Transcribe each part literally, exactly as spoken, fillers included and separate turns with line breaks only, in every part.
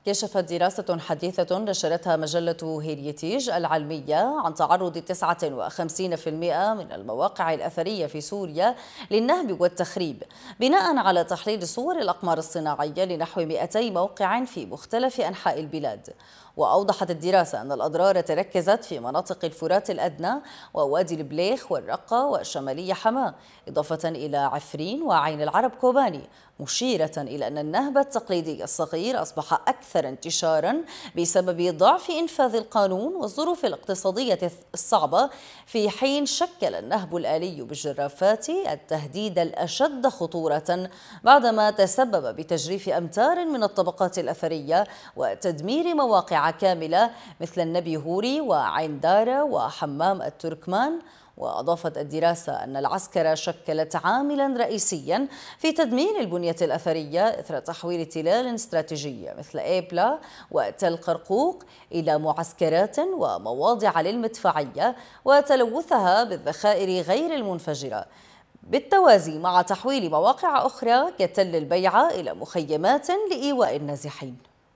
كشفت دراسة حديثة نشرتها مجلة هيريتيج العلمية عن تعرض تسعة وخمسين بالمئة من المواقع الأثرية في سوريا للنهب والتخريب، بناء على تحليل صور الأقمار الصناعية لنحو مئتي موقع في مختلف أنحاء البلاد. وأوضحت الدراسة أن الأضرار تركزت في مناطق الفرات الأدنى ووادي البليخ والرقة وشمالي حماة، إضافة إلى عفرين وعين العرب كوباني، مشيرة إلى أن النهب التقليدي الصغير أصبح أكثر انتشارا بسبب ضعف إنفاذ القانون والظروف الاقتصادية الصعبة، في حين شكل النهب الآلي بالجرافات التهديد الأشد خطورة بعدما تسبب بتجريف أمتار من الطبقات الأثرية وتدمير مواقع كاملة مثل النبي هوري وعين دارة وحمام التركمان. وأضافت الدراسة أن العسكرة شكلت عاملا رئيسيا في تدمير البنية الأثرية إثر تحويل تلال استراتيجية مثل إيبلا وتل قرقوق إلى معسكرات ومواضع للمدفعية وتلوثها بالذخائر غير المنفجرة، بالتوازي مع تحويل مواقع أخرى كتل البيعة إلى مخيمات لإيواء النازحين.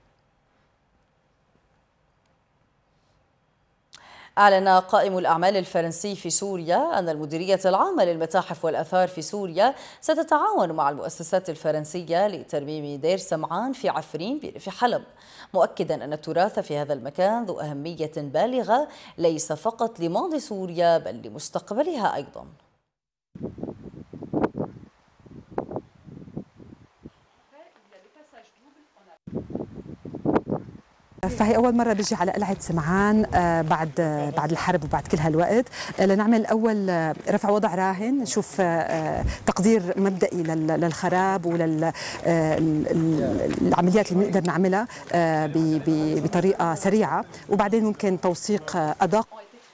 أعلن قائم الأعمال الفرنسي في سوريا أن المديرية العامة للمتاحف والآثار في سوريا ستتعاون مع المؤسسات الفرنسية لترميم دير سمعان في عفرين بريف حلب، مؤكدا أن التراث في هذا المكان ذو أهمية بالغة ليس فقط لماضي سوريا بل لمستقبلها أيضا.
فهي أول مرة بيجي على قلعة سمعان بعد بعد الحرب وبعد كل هالوقت لنعمل أول رفع وضع راهن، نشوف تقدير مبدئي للخراب وللعمليات اللي بنقدر نعملها بطريقة سريعة، وبعدين ممكن توثيق أدق.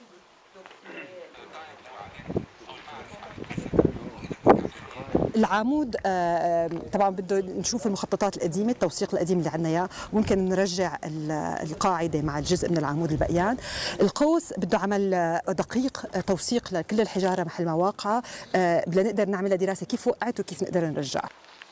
العمود طبعا بده نشوف المخططات القديمه، التوثيق القديم اللي عندنا اياه، وممكن نرجع القاعده مع الجزء من العمود البقيان. القوس بده عمل دقيق، توثيق لكل الحجاره محل مواقعها، بدنا نقدر نعمل دراسه كيف وقعت وكيف نقدر نرجع.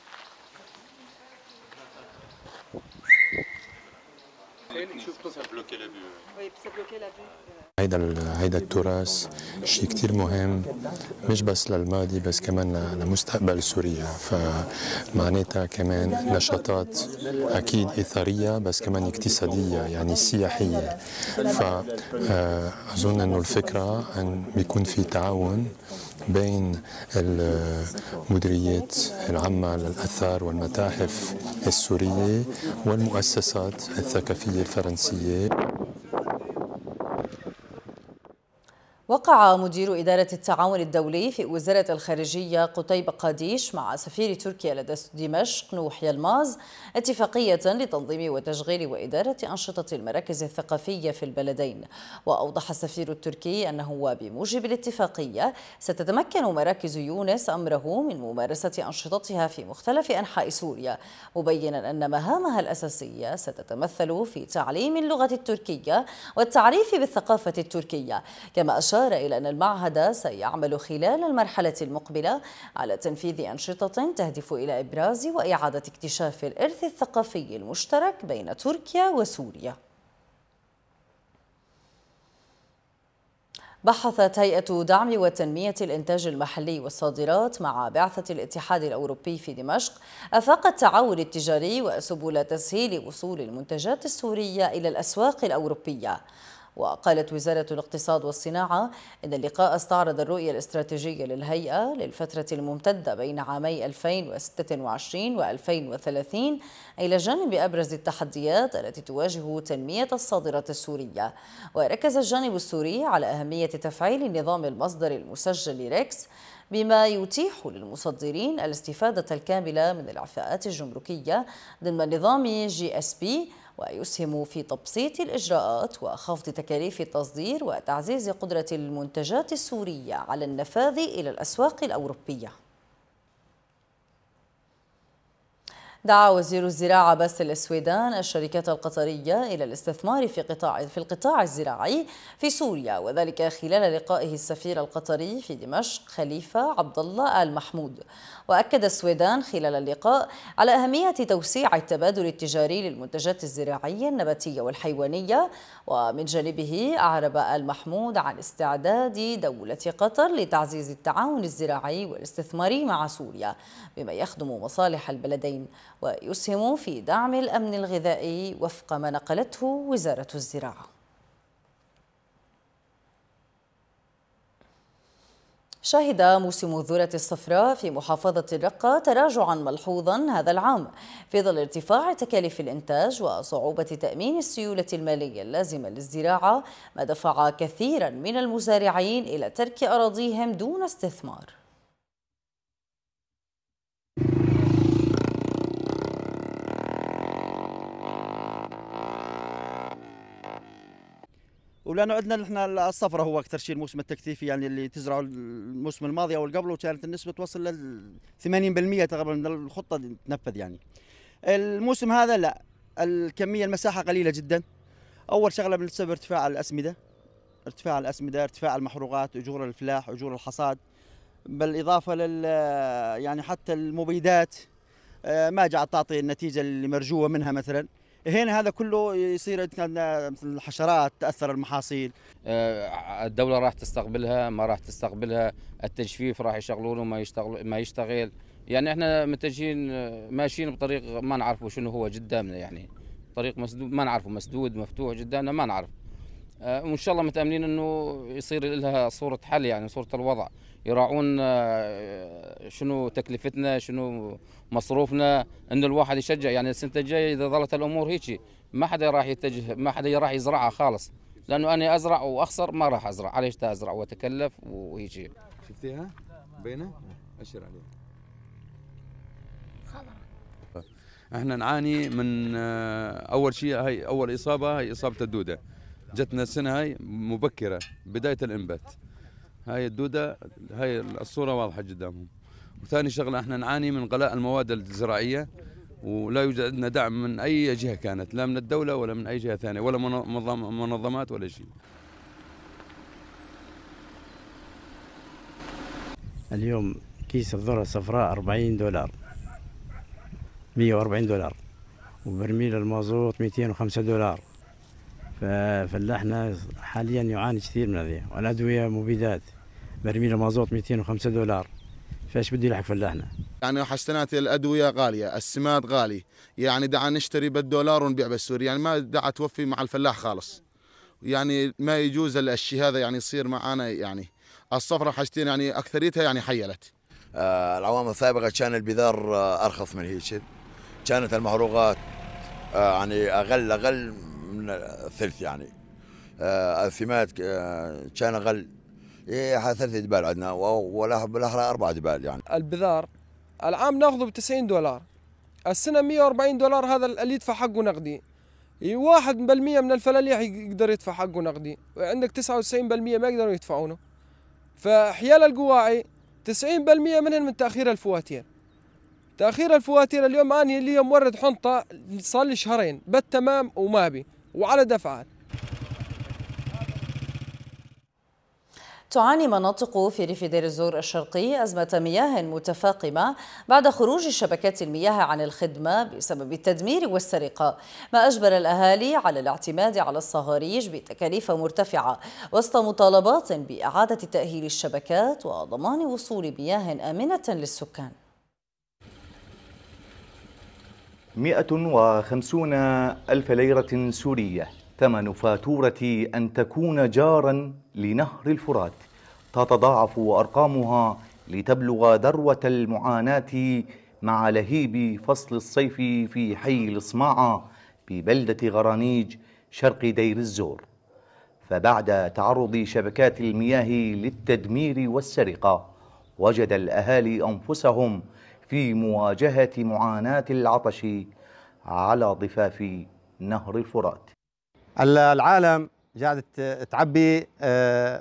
هيدا هيدا التراث شيء كتير مهم، مش بس للماضي بس كمان لمستقبل سوريا، فمعناتها كمان نشاطات اكيد اثريه بس كمان اقتصاديه يعني سياحيه. فاظن انه الفكره ان بيكون في تعاون بين المديريات العامة للآثار والمتاحف السورية والمؤسسات الثقافية الفرنسية.
وقع مدير إدارة التعاون الدولي في وزارة الخارجية قتيبة قاديش مع سفير تركيا لدى دمشق نوح يلماز اتفاقية لتنظيم وتشغيل وإدارة أنشطة المراكز الثقافية في البلدين. وأوضح السفير التركي أنه بموجب الاتفاقية ستتمكن مراكز يونس أمره من ممارسة أنشطتها في مختلف أنحاء سوريا، مبينا أن مهامها الأساسية ستتمثل في تعليم اللغة التركية والتعريف بالثقافة التركية. كما أشار إلى أن المعهد سيعمل خلال المرحلة المقبلة على تنفيذ أنشطة تهدف إلى إبراز وإعادة اكتشاف الإرث الثقافي المشترك بين تركيا وسوريا. بحثت هيئة دعم وتنمية الإنتاج المحلي والصادرات مع بعثة الاتحاد الأوروبي في دمشق آفاق التعاون التجاري وسبل تسهيل وصول المنتجات السورية إلى الأسواق الأوروبية. وقالت وزارة الاقتصاد والصناعة إن اللقاء استعرض الرؤية الاستراتيجية للهيئة للفترة الممتدة بين عامي ألفين وستة وعشرين وألفين وثلاثين إلى جانب أبرز التحديات التي تواجه تنمية الصادرات السورية. وركز الجانب السوري على أهمية تفعيل نظام المصدر المسجل ريكس بما يتيح للمصدرين الاستفادة الكاملة من الإعفاءات الجمركية ضمن نظام جي اس بي، ويسهم في تبسيط الإجراءات وخفض تكاليف التصدير وتعزيز قدرة المنتجات السورية على النفاذ إلى الأسواق الأوروبية. دعا وزير الزراعة باسل السويدان الشركات القطرية إلى الاستثمار في قطاع في القطاع الزراعي في سوريا، وذلك خلال لقائه السفير القطري في دمشق خليفة عبد الله آل محمود. وأكد السويدان خلال اللقاء على أهمية توسيع التبادل التجاري للمنتجات الزراعية النباتية والحيوانية. ومن جانبه أعرب آل محمود عن استعداد دولة قطر لتعزيز التعاون الزراعي والاستثماري مع سوريا بما يخدم مصالح البلدين ويسهم في دعم الأمن الغذائي وفق ما نقلته وزارة الزراعة. شهد موسم الذرة الصفراء في محافظة الرقة تراجعا ملحوظا هذا العام في ظل ارتفاع تكاليف الإنتاج وصعوبة تأمين السيولة المالية اللازمة للزراعة، ما دفع كثيرا من المزارعين إلى ترك أراضيهم دون استثمار.
ولانه عندنا نحن الصفرة هو اكثر شيء الموسم التكثيفي، يعني اللي تزرعه الموسم الماضي او اللي قبله كانت النسبه توصل لل ثمانين بالمئة تقريبا من الخطه تنفذ. يعني الموسم هذا لا، الكميه المساحه قليله جدا. اول شغله بسبب ارتفاع الاسمده، ارتفاع الاسمده، ارتفاع المحروقات، اجور الفلاح، اجور الحصاد، بالاضافه لل يعني حتى المبيدات ما جاءت تعطي النتيجه اللي مرجوه منها. مثلا هنا هذا كله يصير كان مثل الحشرات تاثر المحاصيل.
الدوله راح تستقبلها ما راح تستقبلها، التجفيف راح يشغلونه ما يشتغل ما يشتغل. يعني احنا متجهين ماشيين بطريق ما نعرفه شنو هو قدامنا، يعني طريق مسدود ما نعرفه، مسدود مفتوح قدامنا ما نعرف. وان شاء الله متاملين انه يصير لها صوره حل، يعني صوره الوضع، يراعون شنو تكلفتنا شنو مصروفنا، انه الواحد يشجع. يعني السنه الجايه اذا ظلت الامور هيك ما حدا راح يتجه، ما حدا راح يزرعها خالص، لانه انا ازرع واخسر ما راح ازرع، عليش ازرع واتكلف وهيك.
شفتيها بينه اشر عليها. احنا نعاني من اول شيء، هي اول اصابه هي اصابه الدوده، جتنا السنه هاي مبكره بدايه الانبات. هاي الدوده، هاي الصوره واضحه قدامهم. وثاني شغله احنا نعاني من غلاء المواد الزراعيه، ولا يوجد عندنا دعم من اي جهه كانت، لا من الدوله ولا من اي جهه ثانيه ولا منظمات ولا شيء.
اليوم كيس الذره الصفراء أربعين دولار، مئة وأربعين دولار، وبرميل المازوت مئتين وخمسة دولار. ففلاحنا حاليا يعاني كثير من هذه، والادويه مبيدات، برميل المازوت مئتين وخمسة دولار. فايش بده يلحق فلاحنا؟
يعني حسنات الادويه غاليه، السماد غالي، يعني دعا نشتري بالدولار ونبيع بالسوري، يعني ما دعا توفي مع الفلاح خالص. يعني ما يجوز الشيء هذا يعني يصير معنا. يعني الصفرة حاجتين يعني اكثريتها يعني حيلت.
آه العوام السابقه كان البذار آه ارخص من هيك، كانت المحروقات آه يعني اقل اقل من الثلث. يعني آه الثمات آه كان اقل، إيه ثلاث جبال عندنا والاخرى اربع جبال. يعني
البذار العام ناخذه ب تسعين دولار، السنه مئة وأربعين دولار، هذا اللي يدفع حقه نقدي. واحد بالمئة من الفلاليح يقدر يدفع حقه نقدي، وعندك تسعة وتسعين بالمئة ما يقدروا يدفعونه. فحيال القواعي تسعين بالمئة منهم من تاخير الفواتير. تاخير الفواتير اليوم اني اليوم مورد حنطه صار لي شهرين بالتمام وما بي وعلى دفعات.
تعاني مناطق في ريف دير الزور الشرقي أزمة مياه متفاقمة بعد خروج شبكات المياه عن الخدمة بسبب التدمير والسرقة، ما أجبر الأهالي على الاعتماد على الصهاريج بتكاليف مرتفعة وسط مطالبات بإعادة تأهيل الشبكات وضمان وصول مياه آمنة للسكان.
مئة وخمسين ألف ليرة سورية ثمن فاتورة أن تكون جارا لنهر الفرات، تتضاعف أرقامها لتبلغ ذروة المعاناة مع لهيب فصل الصيف في حي الصماعة ببلدة غرانيج شرق دير الزور. فبعد تعرض شبكات المياه للتدمير والسرقة، وجد الأهالي أنفسهم في مواجهة معاناة العطش على ضفاف نهر الفرات.
العالم قاعدة تعبي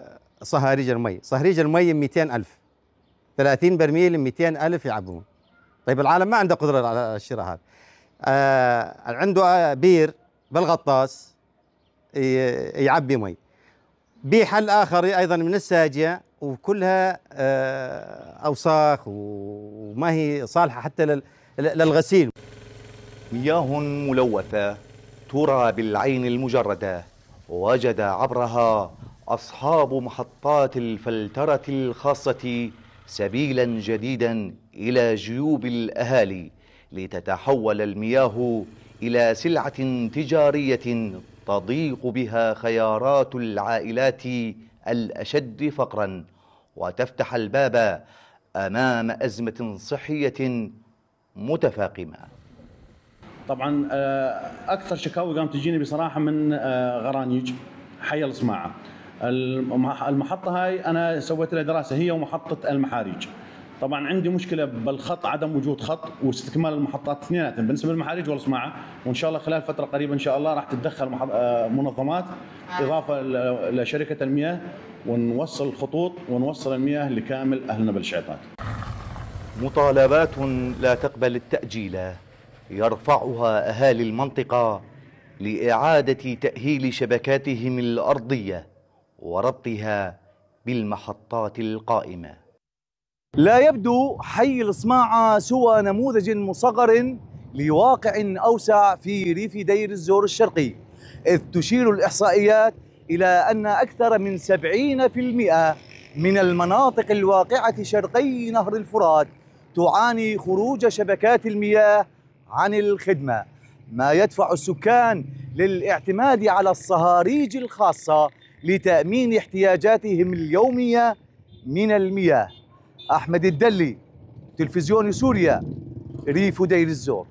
صهاريج المي، صهاريج المي مئتين ألف، ثلاثين برميل مئتين ألف يعبون. طيب العالم ما عنده قدره على الشراء هذا. آه عنده بير بالغطاس يعبي مي، بحل اخر ايضا من الساجيه وكلها آه اوساخ وما هي صالحه حتى للغسيل.
مياه ملوثه ترى بالعين المجرده، وجد عبرها أصحاب محطات الفلترة الخاصة سبيلا جديدا إلى جيوب الأهالي لتتحول المياه إلى سلعة تجارية تضيق بها خيارات العائلات الأشد فقرا، وتفتح الباب أمام أزمة صحية متفاقمة.
طبعا أكثر شكاوي قامت تجيني بصراحة من غرانيج حي الصماعة. المحطة هاي أنا سويت لها دراسة، هي ومحطة المحاريج. طبعا عندي مشكلة بالخط، عدم وجود خط واستكمال المحطات اثنيناتهم بالنسبة للمحاريج والصماعة، وإن شاء الله خلال فترة قريبة إن شاء الله راح تتدخل منظمات إضافة لشركة المياه ونوصل الخطوط ونوصل المياه لكامل أهلنا بالشعيطات.
مطالبات لا تقبل التأجيل يرفعها أهالي المنطقة لإعادة تأهيل شبكاتهم الأرضية وربطها بالمحطات القائمة. لا يبدو حي الصماعة سوى نموذج مصغر لواقع أوسع في ريف دير الزور الشرقي، إذ تشير الإحصائيات إلى أن أكثر من سبعين بالمئة من المناطق الواقعة شرقي نهر الفرات تعاني خروج شبكات المياه عن الخدمة، ما يدفع السكان للاعتماد على الصهاريج الخاصة لتأمين احتياجاتهم اليومية من المياه. أحمد الدلي، تلفزيون سوريا، ريف دير الزور.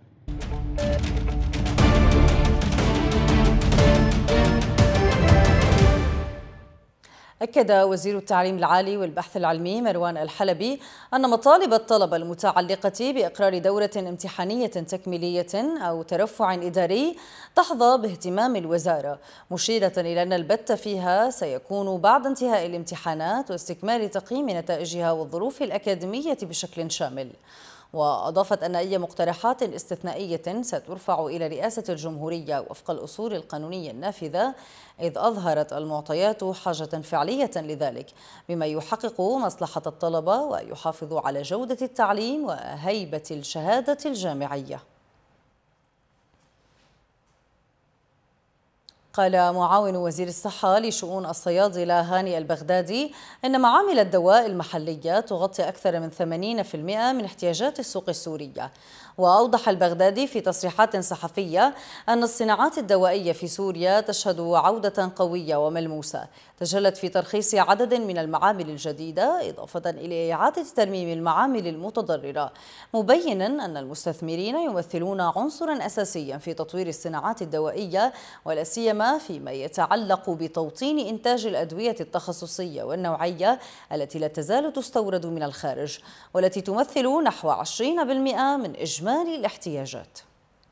أكد وزير التعليم العالي والبحث العلمي مروان الحلبي أن مطالب الطلبة المتعلقة بإقرار دورة امتحانية تكميلية أو ترفع إداري تحظى باهتمام الوزارة، مشيرة إلى أن البت فيها سيكون بعد انتهاء الامتحانات واستكمال تقييم نتائجها والظروف الأكاديمية بشكل شامل. وأضافت أن أي مقترحات استثنائية سترفع إلى رئاسة الجمهورية وفق الأصول القانونية النافذة، إذ أظهرت المعطيات حاجة فعلية لذلك، بما يحقق مصلحة الطلبة ويحافظ على جودة التعليم وهيبة الشهادة الجامعية. قال معاون وزير الصحة لشؤون الصيادلة هاني البغدادي إن معامل الدواء المحلية تغطي أكثر من ثمانين بالمئة من احتياجات السوق السورية. وأوضح البغدادي في تصريحات صحفية أن الصناعات الدوائية في سوريا تشهد عودة قوية وملموسة تجلت في ترخيص عدد من المعامل الجديدة، إضافة إلى إعادة ترميم المعامل المتضررة، مبينا أن المستثمرين يمثلون عنصرا أساسيا في تطوير الصناعات الدوائية، ولا سيما فيما يتعلق بتوطين إنتاج الأدوية التخصصية والنوعية التي لا تزال تستورد من الخارج، والتي تمثل نحو عشرين بالمئة من إجمالي الاحتياجات.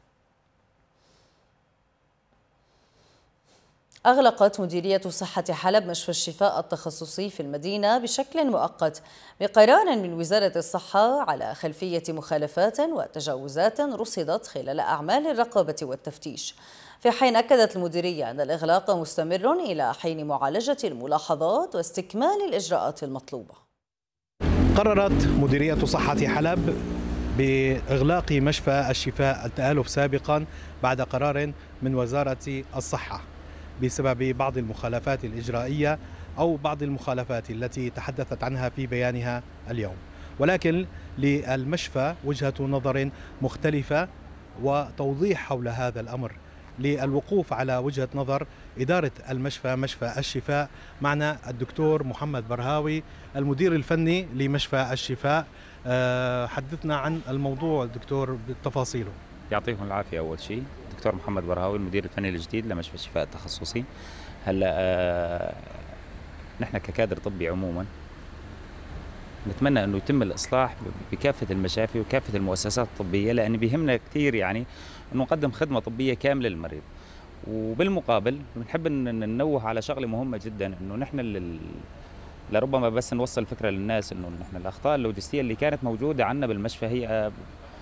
أغلقت مديرية صحة حلب مشفى الشفاء التخصصي في المدينة بشكل مؤقت بقرار من وزارة الصحة على خلفية مخالفات وتجاوزات رصدت خلال أعمال الرقابة والتفتيش، في حين أكدت المديرية أن الإغلاق مستمر إلى حين معالجة الملاحظات واستكمال الإجراءات المطلوبة.
قررت مديرية صحة حلب بإغلاق مشفى الشفاء التآلف سابقا بعد قرار من وزارة الصحة بسبب بعض المخالفات الإجرائية أو بعض المخالفات التي تحدثت عنها في بيانها اليوم، ولكن للمشفى وجهة نظر مختلفة وتوضيح حول هذا الأمر. للوقوف على وجهة نظر إدارة المشفى مشفى الشفاء معنا الدكتور محمد برهاوي المدير الفني لمشفى الشفاء. حدثنا عن الموضوع دكتور بتفاصيله.
يعطيكم العافية. أول شيء دكتور محمد برهاوي المدير الفني الجديد لمشفى الشفاء التخصصي. هلا آه نحن ككادر طبي عموما نتمنى أنه يتم الإصلاح بكافة المشافي وكافة المؤسسات الطبية، لأن بيهمنا كثير يعني أنه نقدم خدمة طبية كاملة للمريض. وبالمقابل بنحب أن ننوه على شغلة مهمة جدا، أنه نحن لل... لربما بس نوصل فكرة للناس أنه نحن الأخطاء اللوجستية اللي كانت موجودة عندنا بالمشفى هي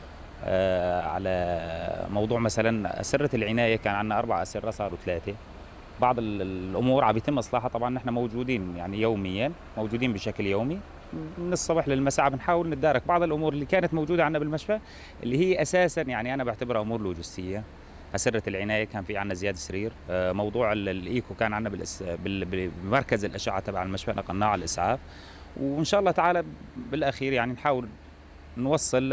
على موضوع مثلا أسرة العناية، كان عندنا أربع أسرة صاروا ثلاثة. بعض الأمور عم يتم إصلاحها. طبعا نحن موجودين يعني يوميا، موجودين بشكل يومي من الصبح للمساء، بنحاول نتدارك بعض الأمور اللي كانت موجودة عندنا بالمشفى، اللي هي أساسا يعني أنا بعتبرها أمور لوجستية. أسرة العناية كان في عندنا زيادة سرير، موضوع الإيكو كان عندنا بمركز الأشعة تبع المشفى نقلناه على الإسعاف، وإن شاء الله تعالى بالأخير يعني نحاول نوصل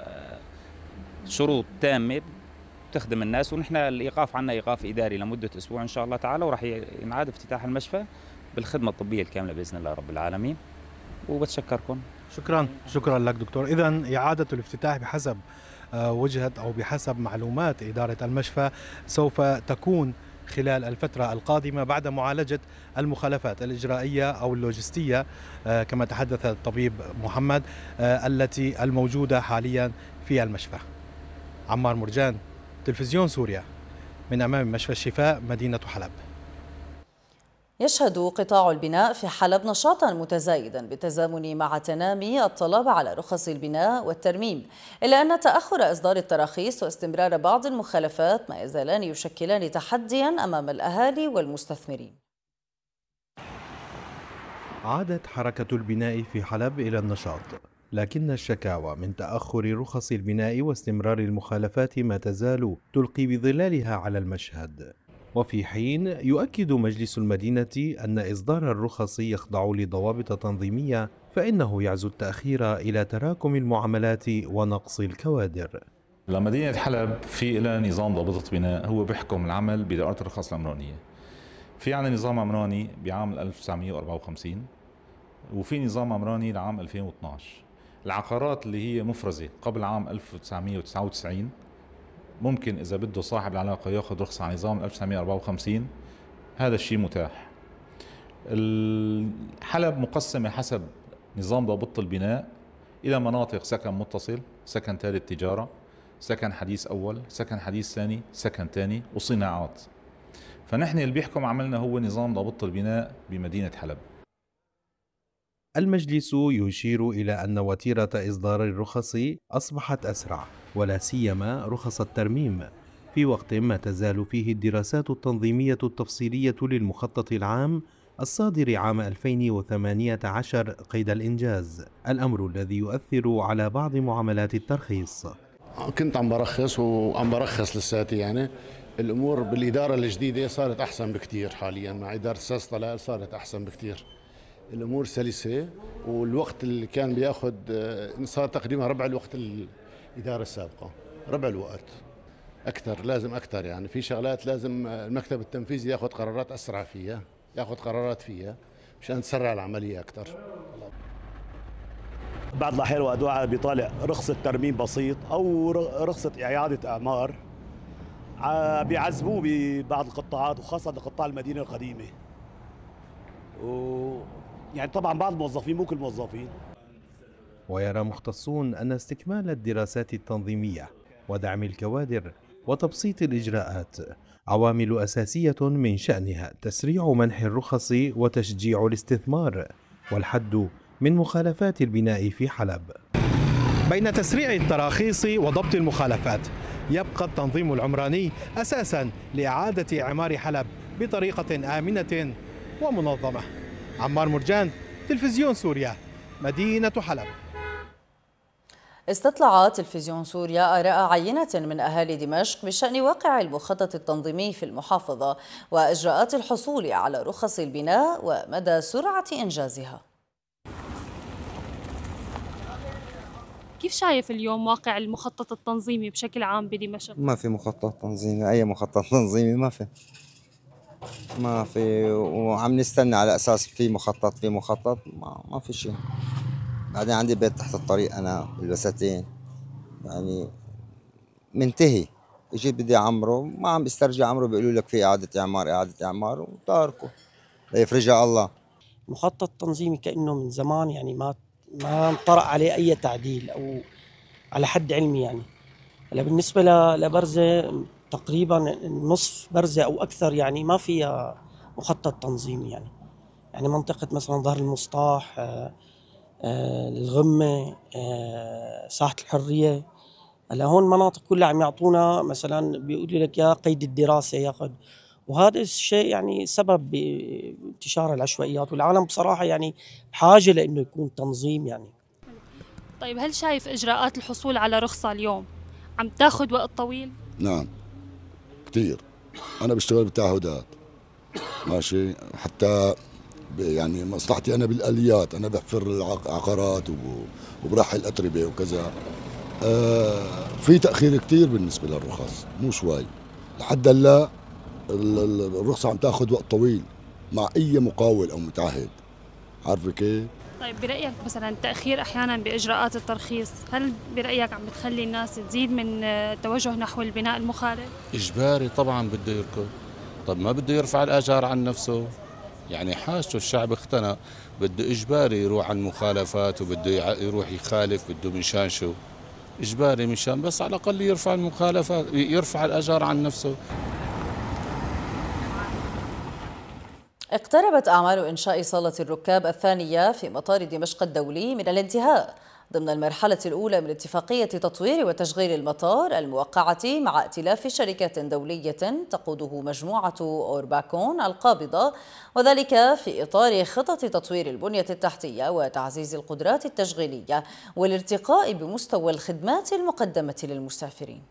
شروط تامة تخدم الناس. ونحن الإيقاف عنا إيقاف إداري لمدة أسبوع إن شاء الله تعالى، وراح ينعاد افتتاح المشفى بالخدمة الطبية الكاملة بإذن الله رب العالمين. وبتشكركم.
شكرا شكرا لك دكتور. إذن إعادة الافتتاح بحسب وجهة أو بحسب معلومات إدارة المشفى سوف تكون خلال الفترة القادمة بعد معالجة المخالفات الإجرائية أو اللوجستية كما تحدث الطبيب محمد التي الموجودة حاليا في المشفى. عمار مرجان، تلفزيون سوريا، من أمام مشفى الشفاء مدينة حلب.
يشهد قطاع البناء في حلب نشاطا متزايدا بالتزامن مع تنامي الطلب على رخص البناء والترميم، إلا أن تأخر إصدار التراخيص واستمرار بعض المخالفات ما يزالان يشكلان تحديا أمام الأهالي والمستثمرين.
عادت حركة البناء في حلب إلى النشاط، لكن الشكاوى من تأخر رخص البناء واستمرار المخالفات ما تزال تلقي بظلالها على المشهد. وفي حين يؤكد مجلس المدينة أن إصدار الرخص يخضع لضوابط تنظيمية، فإنه يعزو التأخير إلى تراكم المعاملات ونقص الكوادر.
لمدينة حلب في لها نظام ضابطة بناء هو بيحكم العمل بإدارة الرخص العمرانية. في عندنا نظام عمراني بعام ألف وتسعمئة وأربعة وخمسين وفي نظام عمراني لعام ألفين واثني عشر. العقارات اللي هي مفرزة قبل عام ألف وتسعمئة وتسعة وتسعين ممكن إذا بده صاحب العلاقة ياخذ رخصة على نظام ألف وتسعمئة وأربعة وخمسين، هذا الشيء متاح. حلب مقسمة حسب نظام ضابطة البناء إلى مناطق سكن متصل، سكن ثالث تجارة، سكن حديث أول، سكن حديث ثاني، سكن ثاني، وصناعات. فنحن اللي بيحكم عملنا هو نظام ضابطة البناء بمدينة حلب.
المجلس يشير إلى أن وتيرة إصدار الرخص أصبحت أسرع، ولا سيما رخص الترميم، في وقت ما تزال فيه الدراسات التنظيمية التفصيلية للمخطط العام الصادر عام ألفين وثمانية عشر قيد الإنجاز، الأمر الذي يؤثر على بعض معاملات الترخيص.
كنت عم برخص وعم برخص لساتي، يعني الأمور بالإدارة الجديدة صارت أحسن بكتير. حاليا مع إدارة أستاذ طلال صارت أحسن بكتير، الأمور سلسة، والوقت اللي كان بياخد صار تقريبا ربع الوقت الإدارة السابقة، ربع الوقت أكثر، لازم أكثر. يعني في شغلات لازم المكتب التنفيذي ياخد قرارات أسرع فيها، ياخد قرارات فيها مشان تسرع العملية أكثر.
بعض الأحيان وقت واحد بيطالع رخصة ترميم بسيط أو رخصة إعادة أعمار بيعذبوه ببعض القطاعات، وخاصة قطاع المدينة القديمة. و يعني طبعا بعض الموظفين، مو كل الموظفين.
ويرى مختصون أن استكمال الدراسات التنظيمية ودعم الكوادر وتبسيط الإجراءات عوامل أساسية من شأنها تسريع منح الرخص وتشجيع الاستثمار والحد من مخالفات البناء في حلب. بين تسريع التراخيص وضبط المخالفات يبقى التنظيم العمراني أساساً لإعادة إعمار حلب بطريقة آمنة ومنظمة. عمار مرجان، تلفزيون سوريا، مدينة حلب.
استطلع تلفزيون سوريا آراء عينة من أهالي دمشق بشأن واقع المخطط التنظيمي في المحافظة وإجراءات الحصول على رخص البناء ومدى سرعة إنجازها.
كيف شايف اليوم واقع المخطط التنظيمي بشكل عام بدمشق؟
ما في مخطط تنظيمي، أي مخطط تنظيمي ما في ما في وعم نستنى على أساس في مخطط في مخطط ما, ما في شيء. بعدين عندي بيت تحت الطريق أنا بالبساتين، يعني منتهي، اجيت بدي أعمره ما عم بسترجع عمره، بيقولوا لك في إعادة إعمار إعادة إعمار وتاركه ليفرجها الله.
مخطط تنظيمي كأنه من زمان يعني ما ما طرأ عليه أي تعديل أو على حد علمي. يعني هلا بالنسبة لبرزة تقريبا نصف برزة أو أكثر يعني ما فيها مخطط تنظيمي. يعني يعني منطقة مثلا ظهر المسطاح، آه، آه، الغمة، آه، ساحة الحرية، هلا هون مناطق كلها عم يعطونا مثلا بيقولوا لك يا قيد الدراسه ياخذ، وهذا الشيء يعني سبب بانتشار العشوائيات، والعالم بصراحه يعني بحاجه لانه يكون تنظيم يعني.
طيب هل شايف اجراءات الحصول على رخصه اليوم عم تاخذ وقت طويل؟
نعم كثير. انا بشتغل بالتعهدات ماشي، حتى يعني مصلحتي انا بالاليات، انا بحفر العقارات وبرحل اتربه وكذا. آه في تاخير كثير بالنسبه للرخص، مو شوي لحد هلا الرخصه عم تاخذ وقت طويل مع اي مقاول او متعهد، عارفه كيف؟
طيب برأيك مثلا التأخير أحيانا بإجراءات الترخيص، هل برأيك عم بتخلي الناس تزيد من التوجه نحو البناء المخالف؟
إجباري طبعا بده يركض، طب ما بده يرفع الآجار عن نفسه، يعني حاجته الشعب اختنق، بده إجباري يروح عن المخالفات وبده يروح يخالف، بده مشان شو؟ إجباري مشان بس على الأقل يرفع المخالفات، يرفع الآجار عن نفسه.
اقتربت أعمال إنشاء صالة الركاب الثانية في مطار دمشق الدولي من الانتهاء ضمن المرحلة الأولى من اتفاقية تطوير وتشغيل المطار الموقعة مع ائتلاف شركات دولية تقوده مجموعة أورباكون القابضة، وذلك في إطار خطط تطوير البنية التحتية وتعزيز القدرات التشغيلية والارتقاء بمستوى الخدمات المقدمة للمسافرين.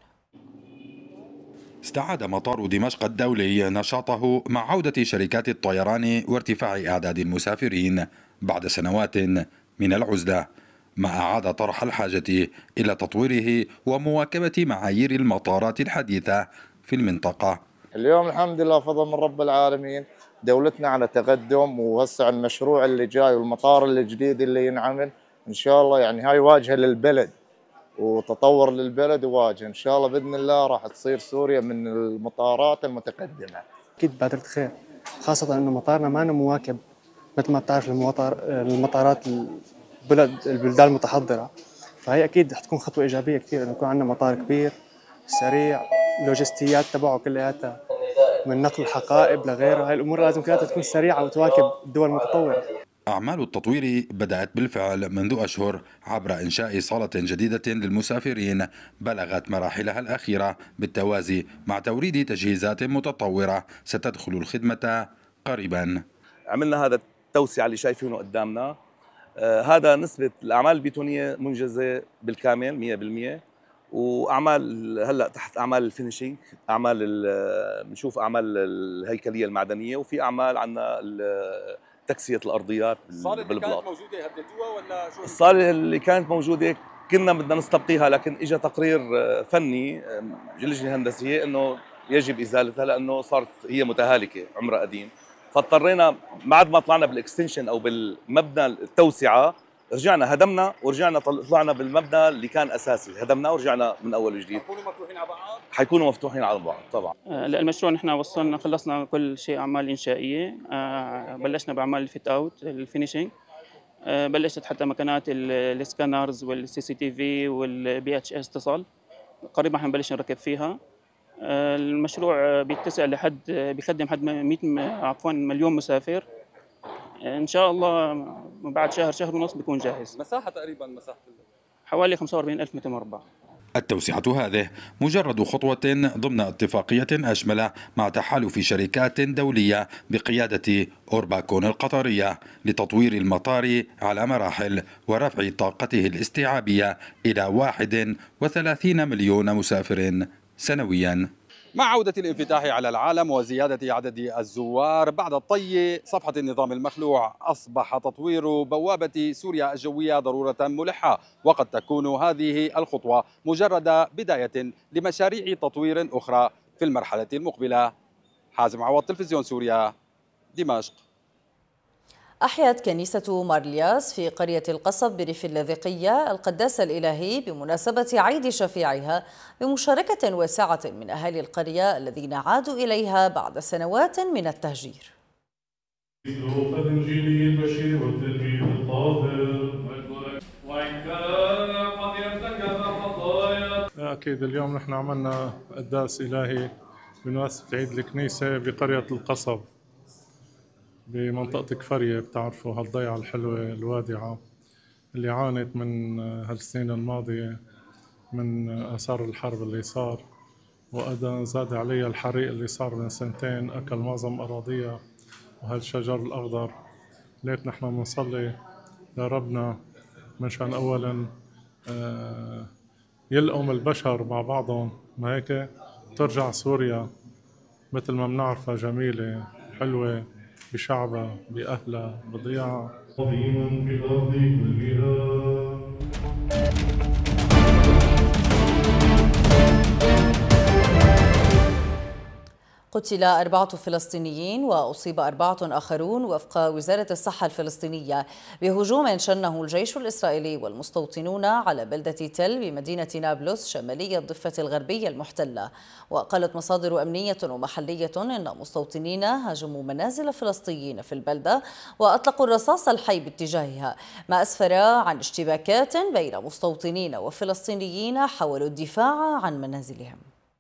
استعاد مطار دمشق الدولي نشاطه مع عودة شركات الطيران وارتفاع أعداد المسافرين بعد سنوات من العزلة، ما أعاد طرح الحاجة إلى تطويره ومواكبة معايير المطارات الحديثة في المنطقة.
اليوم الحمد لله فضل من رب العالمين، دولتنا على تقدم، وهسه المشروع اللي جاي والمطار الجديد اللي ينعمل إن شاء الله، يعني هاي واجهة للبلد وتطور للبلد، وواجهة إن شاء الله بإذن الله راح تصير سوريا من المطارات المتقدمة.
أكيد بادرة خير، خاصة إنه مطارنا ما مواكب مثل ما بتعرف المطار المطارات البلد البلدان المتحضرة، فهي أكيد رح تكون خطوة إيجابية كثير إنه يكون عندنا مطار كبير سريع، اللوجستيات تبعه كلياتها من نقل الحقائب لغيره، هاي الأمور لازم كلها تكون سريعة وتواكب الدول المتطورة.
أعمال التطوير بدأت بالفعل منذ أشهر عبر إنشاء صالة جديدة للمسافرين بلغت مراحلها الأخيرة بالتوازي مع توريد تجهيزات متطورة ستدخل الخدمة قريبا.
عملنا هذا التوسعة اللي شايفينه قدامنا، آه هذا نسبة الأعمال البيتونية منجزة بالكامل مئة بالمئة، وأعمال هلأ تحت أعمال الفينيشينج، أعمال بنشوف أعمال الهيكلية المعدنية، وفي أعمال عندنا تكسية الأرضيات بالبلاط. الصالة اللي كانت موجودة هددوها ولا شو؟ الصالة اللي كانت موجودة كنا بدنا نستبقيها، لكن اجى تقرير فني اللجنة الهندسية انه يجب ازالتها لانه صارت هي متهالكة عمرها قديم، فاضطرينا بعد ما طلعنا بالاكستنشن او بالمبنى التوسعة رجعنا هدمنا ورجعنا طلعنا بالمبنى اللي كان اساسي، هدمناه ورجعنا من اول وجديد. حيكونوا مفتوحين على بعض؟ حيكونوا مفتوحين على بعض طبعا.
المشروع نحن وصلنا خلصنا كل شيء اعمال انشائيه، بلشنا باعمال الفيت اوت الفينيشينج، بلشت حتى مكانات السكانرز والسي سي تي في والبي اتش اس اتصال، قريبا حنبلش نركب فيها. المشروع بيتسع لحد بيخدم حد مئة عفوا مليون مسافر، ان شاء الله بعد شهر شهر ونص بيكون جاهز.
مساحه تقريبا مساحه
حوالي خمسة وأربعين ألف متر مربع.
التوسعة هذه مجرد خطوة ضمن اتفاقية أشمل مع تحالف شركات دولية بقيادة أورباكون القطرية لتطوير المطار على مراحل ورفع طاقته الاستيعابية إلى واحد وثلاثين مليون مسافر سنويا.
مع عودة الانفتاح على العالم وزيادة عدد الزوار بعد طي صفحة النظام المخلوع، أصبح تطوير بوابة سوريا الجوية ضرورة ملحة، وقد تكون هذه الخطوة مجرد بداية لمشاريع تطوير أخرى في المرحلة المقبلة. حازم عوض، تلفزيون سوريا، دمشق.
أحيت كنيسة مارلياس في قرية القصب بريف اللاذقية القداس الإلهي بمناسبة عيد شفيعها بمشاركة واسعة من أهالي القرية الذين عادوا إليها بعد سنوات من التهجير.
أكيد اليوم نحن عملنا قداس إلهي بمناسبة عيد الكنيسة بقرية القصب بمنطقة كفرية، بتعرفوا هالضيعة الحلوة الوادعة اللي عانت من هالسنين الماضية من آثار الحرب اللي صار، وأيضا زاد عليها الحريق اللي صار من سنتين أكل معظم أراضيها وهالشجر الأخضر. ليك نحن بنصلي لربنا منشان أولا يلقم البشر مع بعضهم، ما هيك ترجع سوريا مثل ما بنعرفها جميلة حلوة بشعبها بأهلها بضياعها. في الأرض كلها.
قتل أربعة فلسطينيين وأصيب أربعة آخرون وفق وزارة الصحة الفلسطينية بهجوم شنه الجيش الإسرائيلي والمستوطنون على بلدة تل بمدينة نابلس شمالي الضفة الغربية المحتلة. وقالت مصادر أمنية ومحلية إن مستوطنين هاجموا منازل فلسطينيين في البلدة وأطلقوا الرصاص الحي باتجاهها، ما أسفر عن اشتباكات بين مستوطنين وفلسطينيين حاولوا الدفاع عن منازلهم.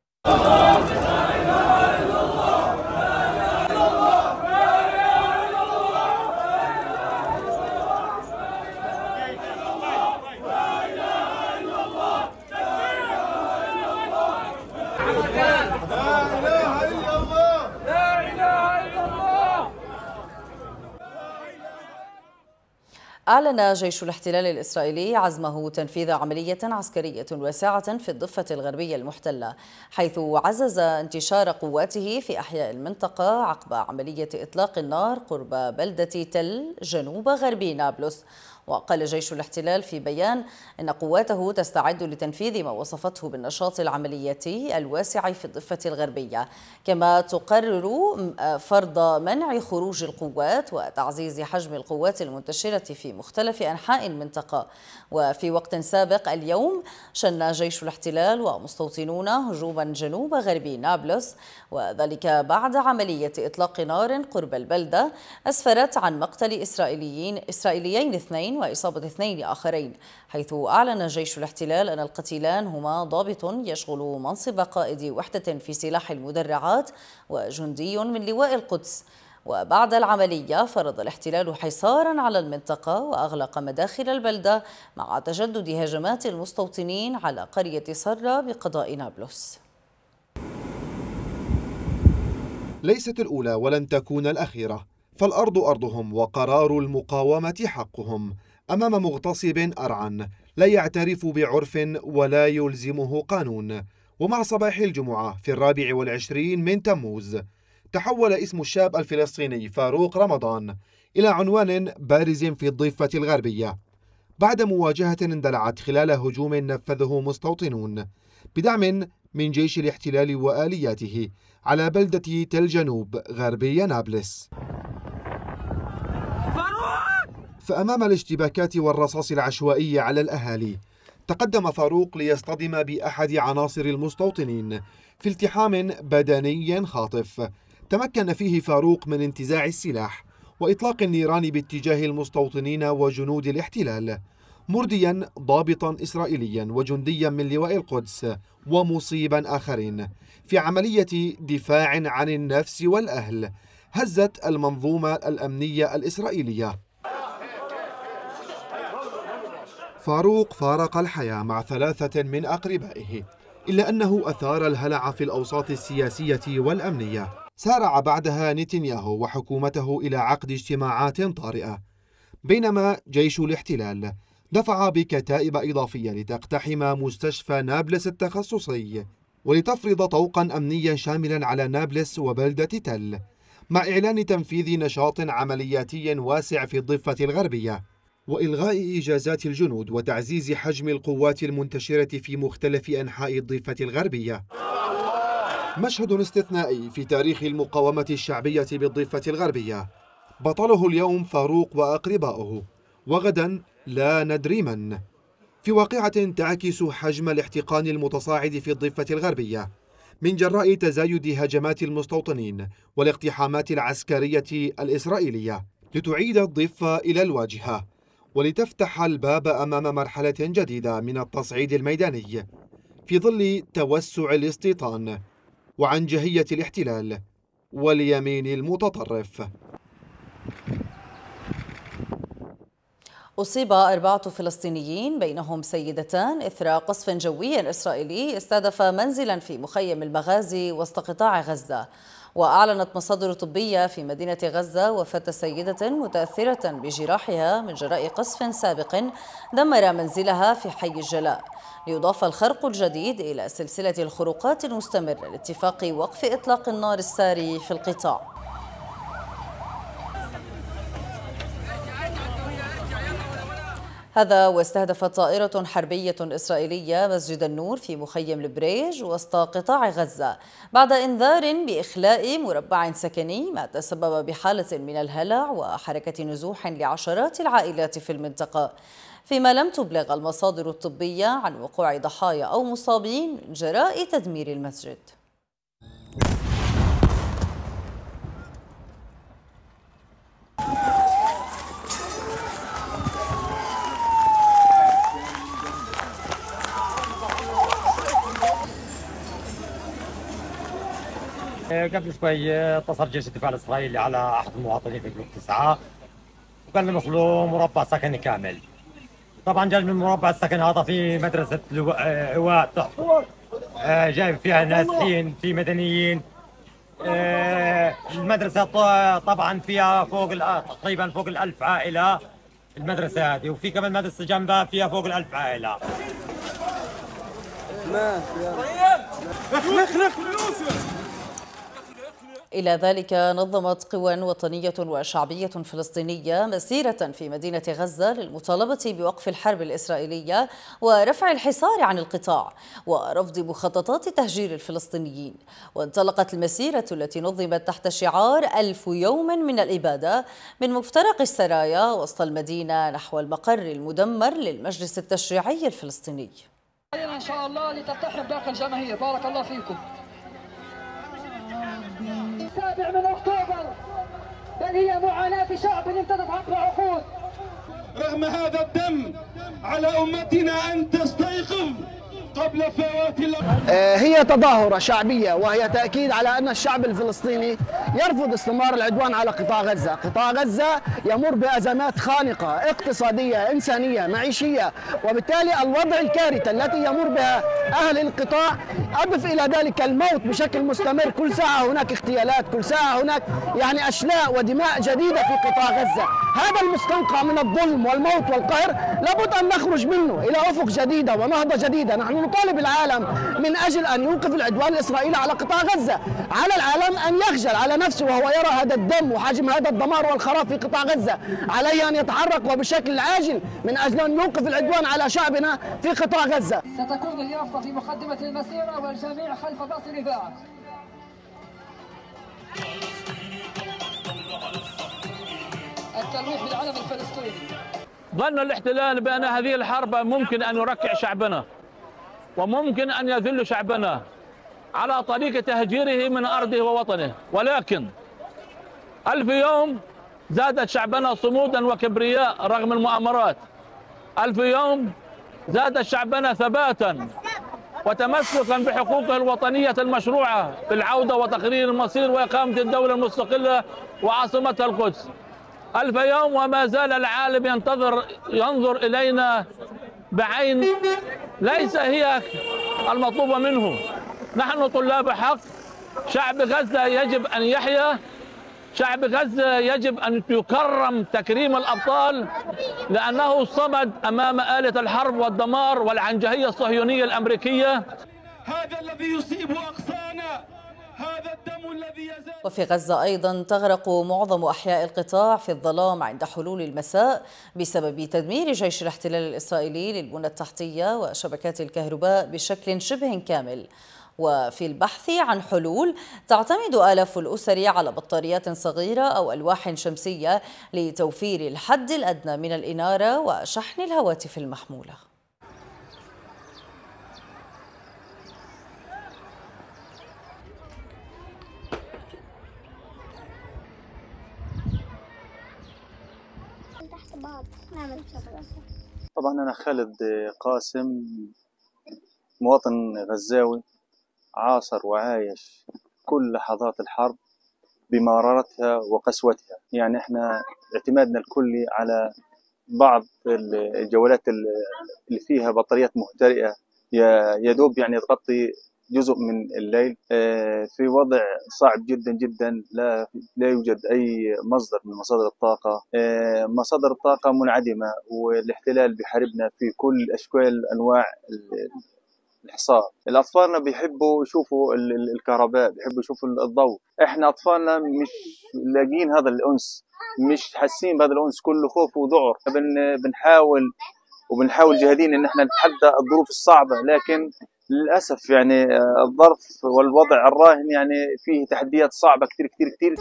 أعلن جيش الاحتلال الإسرائيلي عزمه تنفيذ عملية عسكرية واسعة في الضفة الغربية المحتلة، حيث عزز انتشار قواته في أحياء المنطقة عقب عملية إطلاق النار قرب بلدة تل جنوب غربي نابلس. وقال جيش الاحتلال في بيان إن قواته تستعد لتنفيذ ما وصفته بالنشاط العملياتي الواسع في الضفة الغربية، كما تقرر فرض منع خروج القوات وتعزيز حجم القوات المنتشرة في مختلف أنحاء المنطقة. وفي وقت سابق اليوم شن جيش الاحتلال ومستوطنون هجوما جنوب غربي نابلس، وذلك بعد عملية إطلاق نار قرب البلدة أسفرت عن مقتل إسرائيليين إسرائيليين اثنين وإصابة اثنين آخرين، حيث أعلن جيش الاحتلال أن القتيلان هما ضابط يشغل منصب قائد وحدة في سلاح المدرعات وجندي من لواء القدس. وبعد العملية فرض الاحتلال حصارا على المنطقة وأغلق مداخل البلدة مع تجدد هجمات المستوطنين على قرية صرة بقضاء نابلس.
ليست الأولى ولن تكون الأخيرة، فالأرض أرضهم وقرار المقاومة حقهم أمام مغتصب أرعن لا يعترف بعرف ولا يلزمه قانون. ومع صباح الجمعة في الرابع والعشرين من تموز تحول اسم الشاب الفلسطيني فاروق رمضان إلى عنوان بارز في الضفة الغربية بعد مواجهة اندلعت خلال هجوم نفذه مستوطنون بدعم من جيش الاحتلال وآلياته على بلدة تل جنوب غربي نابلس. فأمام الاشتباكات والرصاص العشوائي على الأهالي تقدم فاروق ليصطدم بأحد عناصر المستوطنين في التحام بدني خاطف تمكن فيه فاروق من انتزاع السلاح وإطلاق النيران باتجاه المستوطنين وجنود الاحتلال، مرديا ضابطا إسرائيليا وجنديا من لواء القدس ومصيبا آخرين في عملية دفاع عن النفس والأهل هزت المنظومة الأمنية الإسرائيلية. فاروق فارق الحياة مع ثلاثة من أقربائه، إلا أنه أثار الهلع في الأوساط السياسية والأمنية. سارع بعدها نتنياهو وحكومته إلى عقد اجتماعات طارئة، بينما جيش الاحتلال دفع بكتائب إضافية لتقتحم مستشفى نابلس التخصصي ولتفرض طوقا أمنيا شاملا على نابلس وبلدة تل، مع إعلان تنفيذ نشاط عملياتي واسع في الضفة الغربية وإلغاء إجازات الجنود وتعزيز حجم القوات المنتشرة في مختلف أنحاء الضفة الغربية. مشهد استثنائي في تاريخ المقاومة الشعبية بالضفة الغربية، بطله اليوم فاروق وأقرباؤه، وغدا لا ندري من، في واقعة تعكس حجم الاحتقان المتصاعد في الضفة الغربية من جراء تزايد هجمات المستوطنين والاقتحامات العسكرية الإسرائيلية لتعيد الضفة إلى الواجهة ولتفتح الباب أمام مرحلة جديدة من التصعيد الميداني في ظل توسع الاستيطان وعنجهية الاحتلال واليمين المتطرف.
أصيب أربعة فلسطينيين بينهم سيدتان إثر قصف جوي إسرائيلي استهدف منزلا في مخيم المغازي وسط قطاع غزة. وأعلنت مصادر طبية في مدينة غزة وفاة سيدة متأثرة بجراحها من جراء قصف سابق دمر منزلها في حي الجلاء، ليضاف الخرق الجديد إلى سلسلة الخروقات المستمرة لاتفاق وقف إطلاق النار الساري في القطاع. هذا واستهدفت طائرة حربية إسرائيلية مسجد النور في مخيم البريج وسط قطاع غزة بعد إنذار بإخلاء مربع سكني، ما تسبب بحالة من الهلع وحركة نزوح لعشرات العائلات في المنطقة، فيما لم تبلغ المصادر الطبية عن وقوع ضحايا أو مصابين جراء تدمير المسجد.
قبل شوي اتصل جيش الدفاع الإسرائيلي على أحد المواطنين في بلوك تسعة وقال لهم اخلوا مربع سكني كامل. طبعا جاي من المربع السكني هذا في مدرسة عواء تحفظ، جايب فيها نازحين، في مدنيين. المدرسة طبعا فيها فوق تقريبا فوق الألف عائلة المدرسة هذه، وفي كمان مدرسة جنبها فيها فوق الألف عائلة.
إلى ذلك نظمت قوى وطنية وشعبية فلسطينية مسيرة في مدينة غزة للمطالبة بوقف الحرب الإسرائيلية ورفع الحصار عن القطاع ورفض مخططات تهجير الفلسطينيين. وانطلقت المسيرة التي نظمت تحت شعار ألف يوم من الإبادة من مفترق السرايا وسط المدينة نحو المقر المدمر للمجلس التشريعي الفلسطيني.
إن شاء الله لتلتحم باقي الجماهير. بارك الله فيكم. السابع من أكتوبر، بل هي معاناة شعب امتدت عبر عقود.
رغم هذا الدم على أمتنا أن تستيقظ قبل فوات الأوان.
هي تظاهرة شعبية وهي تأكيد على أن الشعب الفلسطيني يرفض استمرار العدوان على قطاع غزة. قطاع غزة يمر بأزمات خانقة اقتصادية، إنسانية، معيشية، وبالتالي الوضع الكارثة التي يمر بها أهل القطاع أضف إلى ذلك الموت بشكل مستمر. كل ساعة هناك اغتيالات، كل ساعة هناك يعني أشلاء ودماء جديدة في قطاع غزة. هذا المستنقع من الظلم والموت والقهر لابد أن نخرج منه إلى أفق جديدة ونهضة جديدة. نحن نطالب العالم من أجل أن يوقف العدوان الإسرائيلي على قطاع غزة. على العالم أن يخجل على نفسه وهو يرى هذا الدم وحجم هذا الدمار والخراب في قطاع غزة. عليه أن يتحرك وبشكل عاجل من أجل أن يوقف العدوان على شعبنا في قطاع غزة.
ستكون اليافطة في مقدمة المسيرة والجميع خلف رأس الإذاعة. التلويح بالعلم الفلسطيني.
ظن الاحتلال بأن هذه الحرب ممكن أن يركع شعبنا وممكن أن يذل شعبنا على طريق تهجيره من أرضه ووطنه، ولكن ألف يوم زادت شعبنا صمودا وكبرياء رغم المؤامرات. ألف يوم زاد شعبنا ثباتا وتمسكا بحقوقه الوطنية المشروعة بالعودة وتقرير المصير وإقامة الدولة المستقلة وعاصمتها القدس. ألف يوم وما زال العالم ينتظر ينظر إلينا بعين ليس هي المطلوبة منه. نحن طلاب حق. شعب غزة يجب أن يحيا، شعب غزة يجب أن يكرم تكريم الأبطال لأنه صمد أمام آلة الحرب والدمار والعنجهية الصهيونية الأمريكية.
هذا الذي يصيب أقصانا، هذا الدم الذي يزال.
وفي غزة أيضا تغرق معظم أحياء القطاع في الظلام عند حلول المساء بسبب تدمير جيش الاحتلال الإسرائيلي للبنى التحتية وشبكات الكهرباء بشكل شبه كامل. وفي البحث عن حلول تعتمد آلاف الأسر على بطاريات صغيرة أو ألواح شمسية لتوفير الحد الأدنى من الإنارة وشحن الهواتف المحمولة.
طبعا أنا خالد قاسم، مواطن غزاوي، عاصر وعايش كل لحظات الحرب بمرارتها وقسوتها. يعني احنا اعتمادنا الكلي على بعض الجولات اللي فيها بطاريات مهترئة يا دوب يعني تغطي جزء من الليل، في وضع صعب جدا جدا. لا لا يوجد أي مصدر من مصادر الطاقة، مصادر الطاقة منعدمة، والاحتلال بيحاربنا في كل أشكال أنواع الحصار. الأطفالنا بيحبوا يشوفوا الكهرباء، بيحبوا يشوفوا الضوء. إحنا أطفالنا مش لاقين هذا الأنس، مش حاسين بهذا الأنس، كله خوف وذعر. بنحاول وبنحاول جاهدين إن إحنا نتحدى الظروف الصعبة، لكن للأسف يعني الظرف والوضع الراهن يعني فيه تحديات صعبة كتير كتير كتير.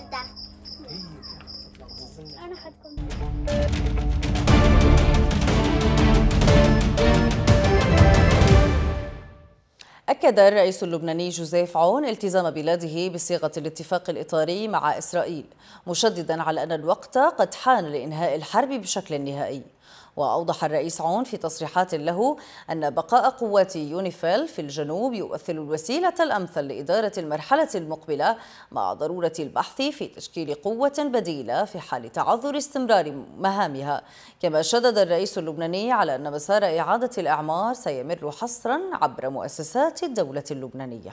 أكد الرئيس اللبناني جوزيف عون التزام بلاده بصيغة الاتفاق الإطاري مع إسرائيل، مشددا على أن الوقت قد حان لإنهاء الحرب بشكل نهائي. وأوضح الرئيس عون في تصريحات له أن بقاء قوات يونيفيل في الجنوب يمثل الوسيلة الأمثل لإدارة المرحلة المقبلة، مع ضرورة البحث في تشكيل قوة بديلة في حال تعذر استمرار مهامها. كما شدد الرئيس اللبناني على أن مسار إعادة الأعمار سيمر حصرا عبر مؤسسات الدولة اللبنانية.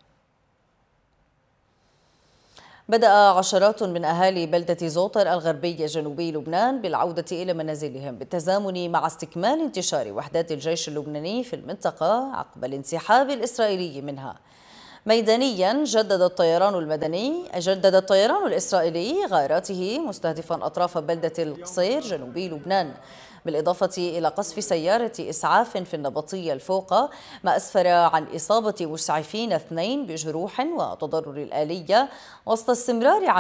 بدأ عشرات من أهالي بلدة زوطر الغربية جنوبي لبنان بالعودة إلى منازلهم بالتزامن مع استكمال انتشار وحدات الجيش اللبناني في المنطقة عقب الانسحاب الإسرائيلي منها. ميدانيا جدد الطيران المدني جدد الطيران الإسرائيلي غاراته مستهدفا أطراف بلدة القصير جنوبي لبنان، بالإضافة إلى قصف سيارة إسعاف في النبطية الفوقة، ما أسفر عن إصابة مسعفين اثنين بجروح وتضرر الآلية وسط استمرار